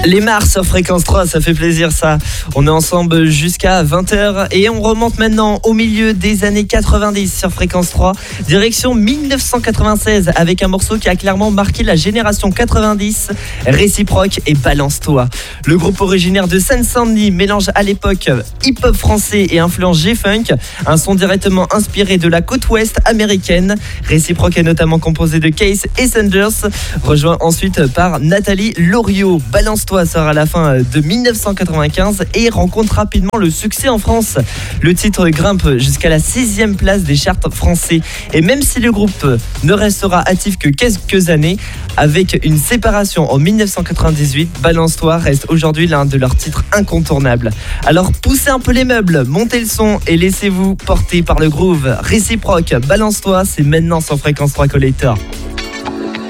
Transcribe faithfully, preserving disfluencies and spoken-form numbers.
Les Mars sur Fréquence trois, ça fait plaisir ça. On est ensemble jusqu'à vingt heures et on remonte maintenant au milieu des années quatre-vingt-dix sur Fréquence trois. Direction dix-neuf cent quatre-vingt-seize avec un morceau qui a clairement marqué la génération quatre-vingt-dix, Réciproque et Balance-toi. Le groupe originaire de Seine-Saint-Denis mélange à l'époque hip-hop français et influence G-Funk, un son directement inspiré de la côte ouest américaine. Réciproque est notamment composé de Case et Sanders, rejoint ensuite par Nathalie Loriot. Balance-toi sort à la fin de dix-neuf cent quatre-vingt-quinze et rencontre rapidement le succès en France. Le titre grimpe jusqu'à la sixième place des charts français. Et même si le groupe ne restera actif que quelques années, avec une séparation en dix-neuf cent quatre-vingt-dix-huit, Balance-toi reste aujourd'hui l'un de leurs titres incontournables. Alors poussez un peu les meubles, montez le son et laissez-vous porter par le groove. Réciproque, Balance-toi, c'est maintenant sur Fréquence trois Collector.